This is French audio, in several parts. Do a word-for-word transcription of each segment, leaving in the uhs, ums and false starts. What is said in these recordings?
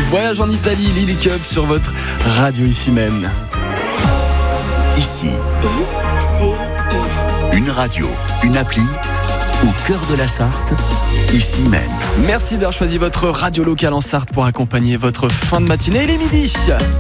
Voyage en Italie, Lily Cup sur votre radio ici même. Ici. I C I. Une radio, une appli, au cœur de la Sarthe, ici même. Merci d'avoir choisi votre radio locale en Sarthe pour accompagner votre fin de matinée. Il est midi.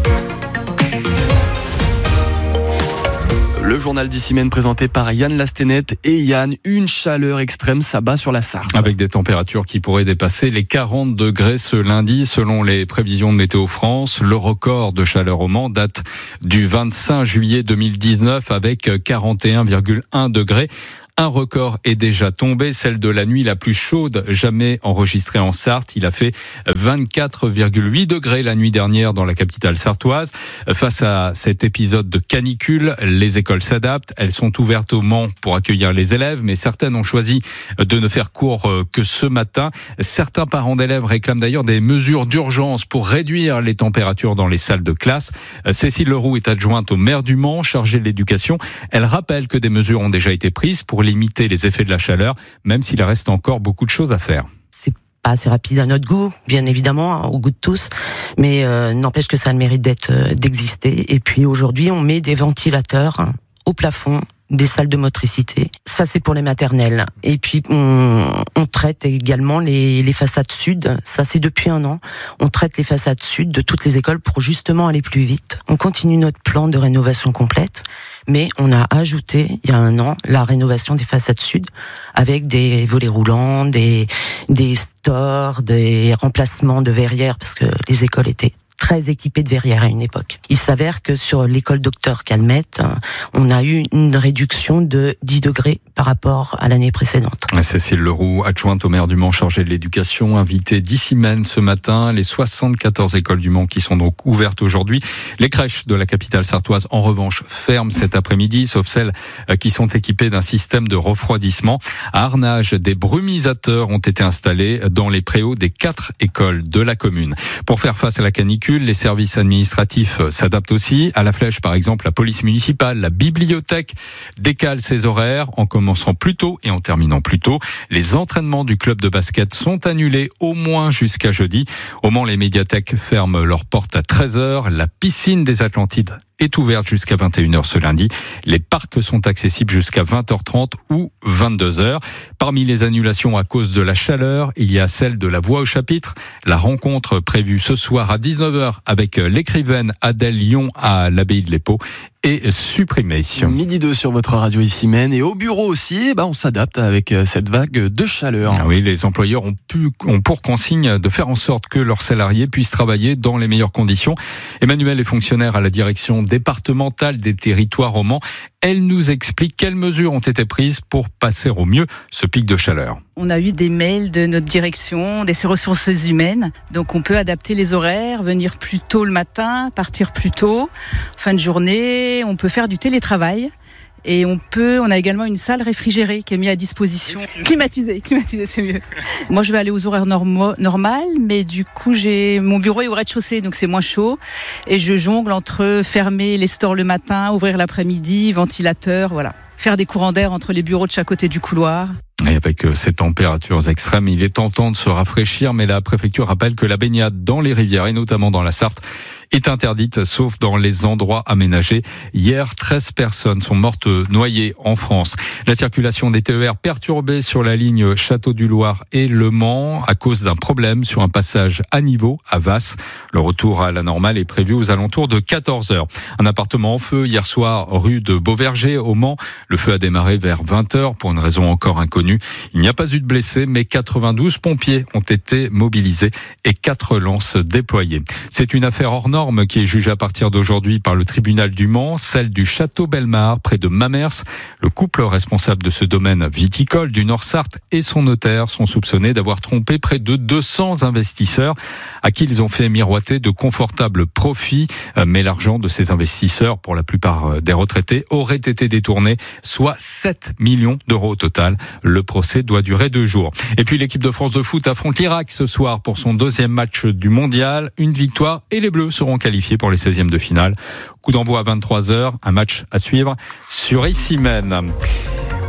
Le journal d'ici même présenté par Yann Lastenet. Et Yann, une chaleur extrême s'abat sur la Sarthe. Avec des températures qui pourraient dépasser les quarante degrés ce lundi, selon les prévisions de Météo France. Le record de chaleur au Mans date du vingt-cinq juillet deux mille dix-neuf avec quarante et un virgule un degrés. Un record est déjà tombé, celle de la nuit la plus chaude jamais enregistrée en Sarthe. Il a fait vingt-quatre virgule huit degrés la nuit dernière dans la capitale sartoise. Face à cet épisode de canicule, les écoles s'adaptent. Elles sont ouvertes au Mans pour accueillir les élèves, mais certaines ont choisi de ne faire cours que ce matin. Certains parents d'élèves réclament d'ailleurs des mesures d'urgence pour réduire les températures dans les salles de classe. Cécile Leroux est adjointe au maire du Mans, chargée de l'éducation. Elle rappelle que des mesures ont déjà été prises pour limiter les effets de la chaleur, même s'il reste encore beaucoup de choses à faire. C'est pas assez rapide à notre goût, bien évidemment, au goût de tous, mais euh, n'empêche que ça a le mérite d'être, euh, d'exister. Et puis aujourd'hui, on met des ventilateurs au plafond des salles de motricité. Ça, c'est pour les maternelles. Et puis, on, on traite également les, les façades sud. Ça, c'est depuis un an. On traite les façades sud de toutes les écoles pour justement aller plus vite. On continue notre plan de rénovation complète, mais on a ajouté, il y a un an, la rénovation des façades sud avec des volets roulants, des, des stores, des remplacements de verrières, parce que les écoles étaient très équipés de verrières à une époque. Il s'avère que sur l'école Docteur Calmette, on a eu une réduction de dix degrés par rapport à l'année précédente. Cécile Leroux, adjointe au maire du Mans, chargée de l'éducation, invitée d'ici même ce matin. Les soixante-quatorze écoles du Mans qui sont donc ouvertes aujourd'hui. Les crèches de la capitale sartoise, en revanche, ferment cet après-midi, sauf celles qui sont équipées d'un système de refroidissement. À Arnage, des brumisateurs ont été installés dans les préaux des quatre écoles de la commune. Pour faire face à la canicule, les services administratifs s'adaptent aussi. À la Flèche, par exemple, la police municipale, la bibliothèque décale ses horaires en commençant plus tôt et en terminant plus tôt. Les entraînements du club de basket sont annulés au moins jusqu'à jeudi. Au Mans, les médiathèques ferment leurs portes à treize heures. La piscine des Atlantides est ouverte jusqu'à vingt et une heures ce lundi. Les parcs sont accessibles jusqu'à vingt heures trente ou vingt-deux heures. Parmi les annulations à cause de la chaleur, il y a celle de la Voix au chapitre. La rencontre prévue ce soir à dix-neuf heures avec l'écrivaine Adèle Lyon à l'abbaye de l'Épau est supprimée. Midi deux sur votre radio ici même. Et au bureau aussi, bah on s'adapte avec cette vague de chaleur. Ah oui, les employeurs ont, pu, ont pour consigne de faire en sorte que leurs salariés puissent travailler dans les meilleures conditions. Emmanuel est fonctionnaire à la direction départementale des territoires au Mans. Elle nous explique quelles mesures ont été prises pour passer au mieux ce pic de chaleur. On a eu des mails de notre direction, des ressources humaines. Donc on peut adapter les horaires, venir plus tôt le matin, partir plus tôt, fin de journée. On peut faire du télétravail. Et on peut, on a également une salle réfrigérée qui est mise à disposition. Climatisée, climatisée, c'est mieux. Moi, je vais aller aux horaires normaux, normales, mais du coup, j'ai, mon bureau est au rez-de-chaussée, donc c'est moins chaud. Et je jongle entre fermer les stores le matin, ouvrir l'après-midi, ventilateur, voilà. Faire des courants d'air entre les bureaux de chaque côté du couloir. Et avec ces températures extrêmes, il est tentant de se rafraîchir, mais la préfecture rappelle que la baignade dans les rivières, et notamment dans la Sarthe, est interdite, sauf dans les endroits aménagés. Hier, treize personnes sont mortes noyées en France. La circulation des T E R perturbée sur la ligne Château-du-Loir et Le Mans à cause d'un problème sur un passage à niveau à Vasse. Le retour à la normale est prévu aux alentours de quatorze heures. Un appartement en feu hier soir rue de Beauverger au Mans. Le feu a démarré vers vingt heures pour une raison encore inconnue. Il n'y a pas eu de blessés, mais quatre-vingt-douze pompiers ont été mobilisés et quatre lances déployées. C'est une affaire hors norme qui est jugée à partir d'aujourd'hui par le tribunal du Mans, celle du Château Bellemare près de Mamers. Le couple responsable de ce domaine viticole du Nord-Sarthe et son notaire sont soupçonnés d'avoir trompé près de deux cents investisseurs à qui ils ont fait miroiter de confortables profits. Mais l'argent de ces investisseurs, pour la plupart des retraités, aurait été détourné, soit sept millions d'euros au total. Le procès doit durer deux jours. Et puis l'équipe de France de foot affronte l'Irak ce soir pour son deuxième match du mondial. Une victoire et les Bleus seront qualifiés pour les seizièmes de finale. Coup d'envoi à vingt-trois heures, un match à suivre sur ici même.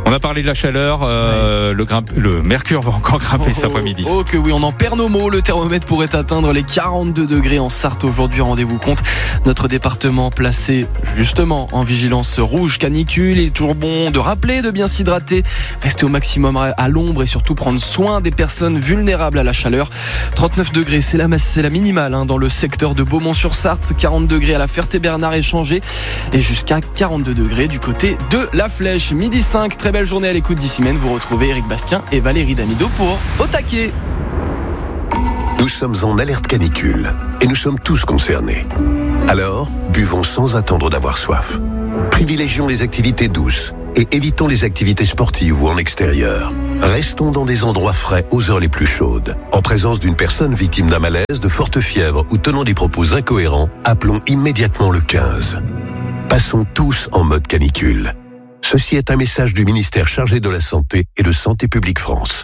On a parlé de la chaleur, euh, ouais. le, grimpe, le mercure va encore grimper oh, cet après-midi. Oh que oui, on en perd nos mots. Le thermomètre pourrait atteindre les quarante-deux degrés en Sarthe aujourd'hui. Rendez-vous compte, notre département placé justement en vigilance rouge canicule. Il est toujours bon de rappeler de bien s'hydrater, rester au maximum à l'ombre et surtout prendre soin des personnes vulnérables à la chaleur. trente-neuf degrés, c'est la, c'est la minimale hein, dans le secteur de Beaumont-sur-Sarthe. quarante degrés à la Ferté-Bernard échangé et jusqu'à quarante-deux degrés du côté de la Flèche. Midi cinq, très belle journée à l'écoute d'Ici-Mène. Vous retrouvez Éric Bastien et Valérie Damido pour Au taquet. Nous sommes en alerte canicule et nous sommes tous concernés. Alors, buvons sans attendre d'avoir soif. Privilégions les activités douces et évitons les activités sportives ou en extérieur. Restons dans des endroits frais aux heures les plus chaudes. En présence d'une personne victime d'un malaise, de forte fièvre ou tenant des propos incohérents, appelons immédiatement le quinze. Passons tous en mode canicule. Ceci est un message du ministère chargé de la Santé et de Santé publique France.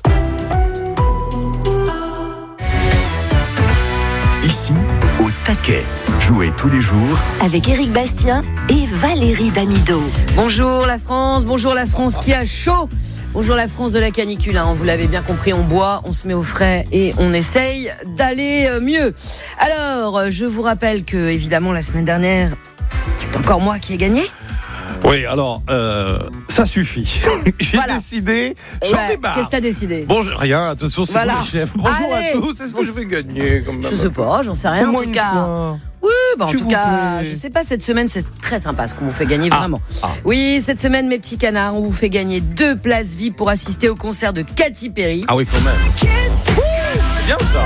Ici, au taquet. Jouez tous les jours avec Éric Bastien et Valérie Damido. Bonjour la France, bonjour la France qui a chaud. Bonjour la France de la canicule, hein. Vous l'avez bien compris, on boit, on se met au frais et on essaye d'aller mieux. Alors, je vous rappelle que, évidemment, la semaine dernière, c'est encore moi qui ai gagné. Oui, alors, euh, ça suffit. J'ai voilà. décidé, j'en ouais, démarre. Qu'est-ce que t'as décidé ? Bon, je, rien, de toute façon, c'est voilà. pour les chefs. Bonjour Allez. à tous, est-ce que je vais gagner comme Je sais pas, j'en sais rien, en tout cas. Fois. Oui, bah en S'il tout cas, plaît. je sais pas, cette semaine, c'est très sympa ce qu'on vous fait gagner, ah. vraiment. Ah. Oui, cette semaine, mes petits canards, on vous fait gagner deux places V I P pour assister au concert de Katy Perry. Ah oui, quand même. C'est bien ça.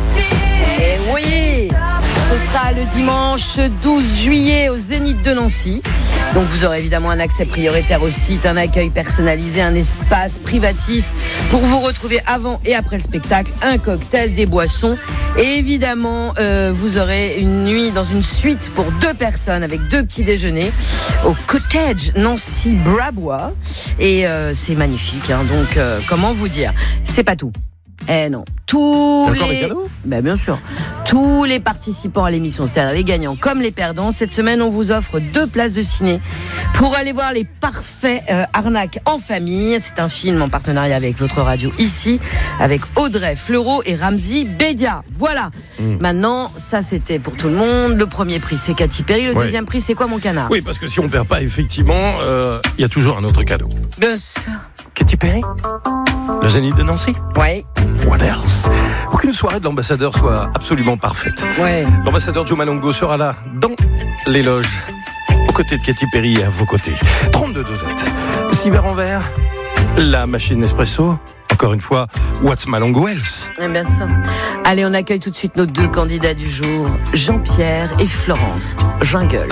Et oui, ce sera le dimanche douze juillet au Zénith de Nancy. Donc vous aurez évidemment un accès prioritaire au site, un accueil personnalisé, un espace privatif pour vous retrouver avant et après le spectacle, un cocktail, des boissons. Et évidemment, euh, vous aurez une nuit dans une suite pour deux personnes avec deux petits déjeuners au Cottage Nancy Brabois. Et euh, c'est magnifique, hein, donc euh, comment vous dire, c'est pas tout. Eh non, tous Encore les... des cadeaux ? Ben bien sûr. Tous les participants à l'émission, c'est-à-dire les gagnants comme les perdants, cette semaine on vous offre deux places de ciné pour aller voir les parfaits euh, arnaques en famille. C'est un film en partenariat avec votre radio ici, avec Audrey Fleurot et Ramzi Bedia. Voilà. Mmh. Maintenant, ça c'était pour tout le monde. Le premier prix c'est Katy Perry, le ouais. deuxième prix c'est quoi mon canard ? Oui, parce que si on perd pas, effectivement, il euh, y a toujours un autre cadeau. Bien sûr. Katy Perry ? Le Zénith de Nancy ? Oui. What else ? Pour qu'une soirée de l'ambassadeur soit absolument parfaite. Ouais. L'ambassadeur Joe Malongo sera là, dans les loges, aux côtés de Katy Perry et à vos côtés. trente-deux dosettes. six verres en verre, la machine Nespresso. Encore une fois, what's Malongo else ? Eh bien sûr. Allez, on accueille tout de suite nos deux candidats du jour, Jean-Pierre et Florence Jungle.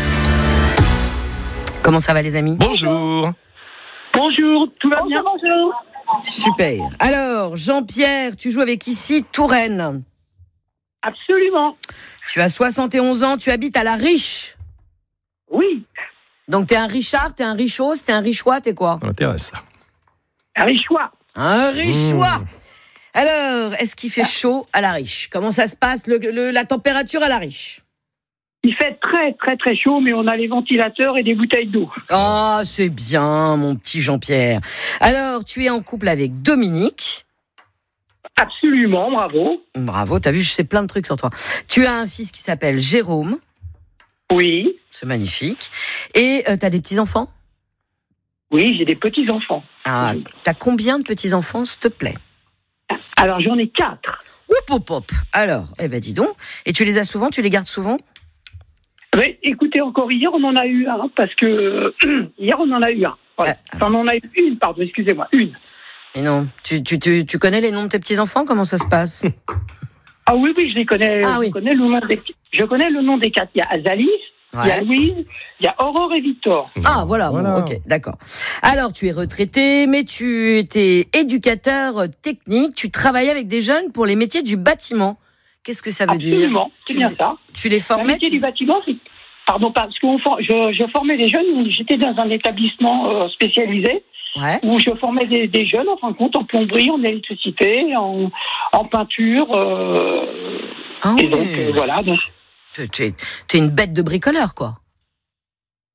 Comment ça va les amis ? Bonjour. Bonjour, tout va bien ? Bonjour. Super. Alors, Jean-Pierre, tu joues avec ici Touraine. Absolument. Tu as soixante et onze ans, tu habites à La Riche. Oui. Donc, t'es un Richard, t'es un Richos, t'es un Richois, t'es quoi ? Ça m'intéresse, ça. Un Richois. Un Richois. Mmh. Alors, est-ce qu'il fait chaud à La Riche ? Comment ça se passe, le, le, la température à La Riche ? Il fait très, très, très chaud, mais on a les ventilateurs et des bouteilles d'eau. Ah, oh, c'est bien, mon petit Jean-Pierre. Alors, tu es en couple avec Dominique. Absolument, bravo. Bravo, t'as vu, je sais plein de trucs sur toi. Tu as un fils qui s'appelle Jérôme. Oui. C'est magnifique. Et euh, t'as des petits-enfants ? Oui, j'ai des petits-enfants. Ah, oui. T'as combien de petits-enfants, s'il te plaît ? Alors, j'en ai quatre. Oup, oup, oup. Alors, eh ben dis donc. Et tu les as souvent ? Tu les gardes souvent ? Oui, écoutez, encore hier, on en a eu un, parce que euh, hier, on en a eu un. Voilà. Euh, enfin, on en a eu une, pardon, excusez-moi, une. Et non, tu, tu, tu, tu connais les noms de tes petits-enfants ? Comment ça se passe ? Ah oui, oui, je les connais. Ah, je, oui. connais le nom des, je connais le nom des quatre. Il y a Azalis, ouais. Il y a Louise, il y a Aurore et Victor. Ah, voilà, voilà. Bon, ok, d'accord. Alors, tu es retraité, mais tu étais éducateur technique, tu travaillais avec des jeunes pour les métiers du bâtiment. Qu'est-ce que ça veut Absolument, dire ? Absolument, c'est bien tu, ça. Tu les formais ? Le métier tu... du bâtiment, c'est... Pardon, parce que je, je formais des jeunes, j'étais dans un établissement euh, spécialisé, ouais. Où je formais des, des jeunes, en fin de compte, en plomberie, en électricité, en, en peinture. Euh, ah et oui. donc, euh, voilà. Donc... Tu, tu, es, tu es une bête de bricoleur, quoi.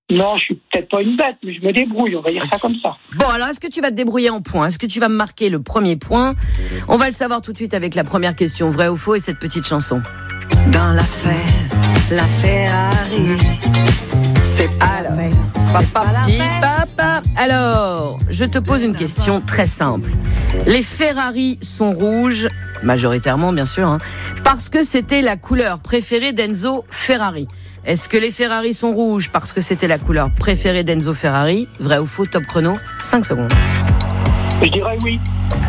Non, je suis peut-être pas une bête, mais je me débrouille, on va dire ça comme ça. Bon, alors, est-ce que tu vas te débrouiller en points? Est-ce que tu vas me marquer le premier point? On va le savoir tout de suite avec la première question, vrai ou faux, et cette petite chanson. Dans l'affaire, la Ferrari, c'est pas Alors, l'affaire, c'est pas papa, l'affaire. papa. Alors, je te pose une question très simple. Les Ferrari sont rouges, majoritairement bien sûr, hein, parce que c'était la couleur préférée d'Enzo Ferrari. Est-ce que les Ferrari sont rouges parce que c'était la couleur préférée d'Enzo Ferrari? Vrai ou faux? Top chrono, cinq secondes. Je dirais oui.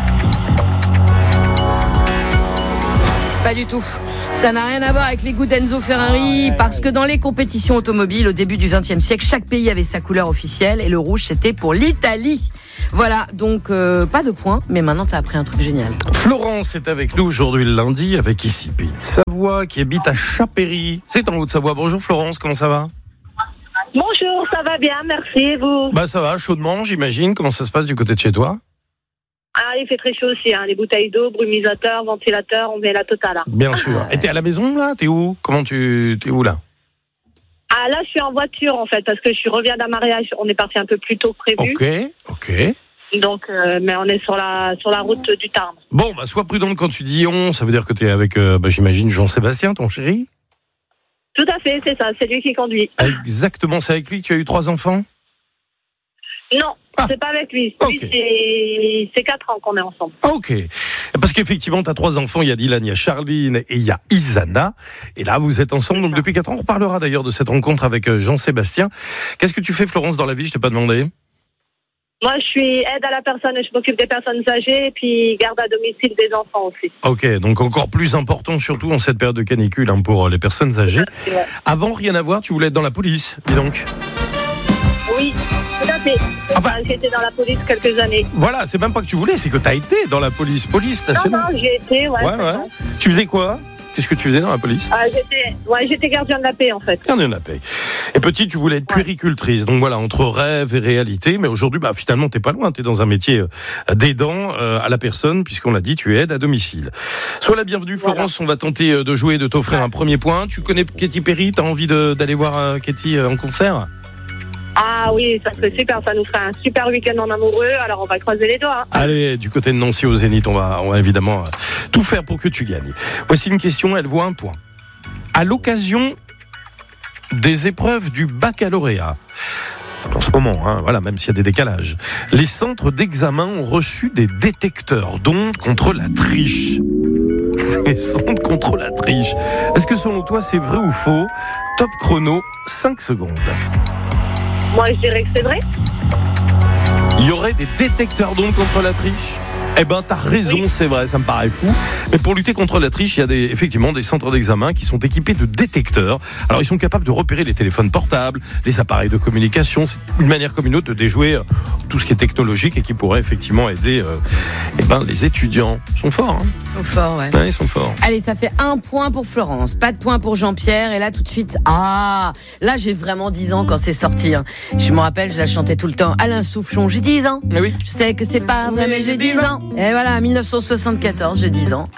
Pas du tout. Ça n'a rien à voir avec les goûts d'Enzo Ferrari, parce que dans les compétitions automobiles au début du vingtième siècle, chaque pays avait sa couleur officielle et le rouge c'était pour l'Italie. Voilà, donc euh, pas de points, mais maintenant t'as appris un truc génial. Florence est avec nous aujourd'hui le lundi avec ici Pete Savoie qui habite à Chapéry. C'est en Haute-Savoie. Bonjour Florence, comment ça va? Bonjour, ça va bien, merci, et vous? Bah ça va, chaudement j'imagine. Comment ça se passe du côté de chez toi? Ah, il fait très chaud aussi, hein. Les bouteilles d'eau, brumisateur, ventilateur, on met la totale. Hein. Bien sûr. Et t'es à la maison là? T'es où? Comment tu... T'es où là? Ah là, je suis en voiture en fait, parce que je reviens d'un mariage, on est parti un peu plus tôt que prévu. Ok, ok. Donc, euh, mais on est sur la, sur la route du Tarn. Bon, bah sois prudente quand tu dis on, ça veut dire que t'es avec, euh, bah, j'imagine, Jean-Sébastien, ton chéri? Tout à fait, c'est ça, c'est lui qui conduit. Exactement, c'est avec lui que tu as eu trois enfants? Non, ah. c'est pas avec lui. Lui, okay. c'est, c'est quatre ans qu'on est ensemble. Ok. Parce qu'effectivement, tu as trois enfants. Il y a Dylan, il y a Charline et il y a Isana. Et là, vous êtes ensemble donc depuis quatre ans. On reparlera d'ailleurs de cette rencontre avec Jean-Sébastien. Qu'est-ce que tu fais, Florence, dans la vie? Je t'ai pas demandé. Moi, je suis aide à la personne. Je m'occupe des personnes âgées et puis garde à domicile des enfants aussi. Ok, donc encore plus important, surtout en cette période de canicule hein, pour les personnes âgées. Ouais. Avant, rien à voir, tu voulais être dans la police, dis donc. Oui, tout à fait. Enfin, j'étais dans la police quelques années. Voilà, c'est même pas que tu voulais, c'est que tu as été dans la police, police nationale. Non, non, j'ai été, ouais. ouais, ouais. Tu faisais quoi? Qu'est-ce que tu faisais dans la police? ah, j'étais, ouais, j'étais gardien de la paix, en fait. Gardien de la paix. Et petite, tu voulais être ouais. puéricultrice. Donc voilà, entre rêve et réalité. Mais aujourd'hui, bah, finalement, t'es pas loin. T'es dans un métier d'aidant euh, à la personne, puisqu'on l'a dit, tu aides à domicile. Sois la bienvenue, Florence. Voilà. On va tenter de jouer, de t'offrir ouais. un premier point. Tu connais Katy Perry? T'as envie de, d'aller voir euh, Katy euh, en concert? Ah oui, ça serait super, ça nous ferait un super week-end en amoureux, alors on va croiser les doigts. Hein. Allez, du côté de Nancy au Zénith, on va, on va évidemment tout faire pour que tu gagnes. Voici une question, elle vaut un point. À l'occasion des épreuves du baccalauréat, en ce moment, hein, voilà, même s'il y a des décalages, les centres d'examen ont reçu des détecteurs d'ondes contre la triche. Les sondes contre la triche. Est-ce que selon toi c'est vrai ou faux? Top chrono, cinq secondes. Moi, je dirais que c'est vrai. Il y aurait des détecteurs d'ondes contre la triche? Eh ben, t'as raison, oui. C'est vrai, ça me paraît fou. Mais pour lutter contre la triche, il y a des, effectivement des centres d'examen qui sont équipés de détecteurs. Alors, ils sont capables de repérer les téléphones portables, les appareils de communication. C'est une manière comme une autre de déjouer tout ce qui est technologique et qui pourrait effectivement aider euh, eh ben, les étudiants. Ils sont forts, hein. Ils sont forts, ouais. Ouais, ils sont forts. Allez, ça fait un point pour Florence, pas de point pour Jean-Pierre. Et là, tout de suite, ah, là, j'ai vraiment dix ans quand c'est sorti. Hein. Je me rappelle, je la chantais tout le temps. Alain Soufflon, j'ai dix ans. Ah oui. Je sais que c'est pas vrai, mais j'ai dix ans. Et voilà, mille neuf cent soixante-quatorze, j'ai dix ans.